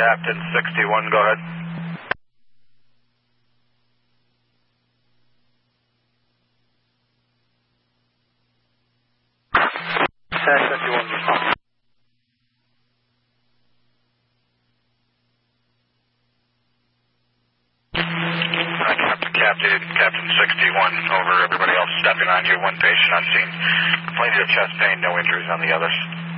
Captain 61, go ahead. Tag 51, respond. Captain 61, over. Everybody else stepping on you. One patient on scene. Complained of chest pain, no injuries on the others.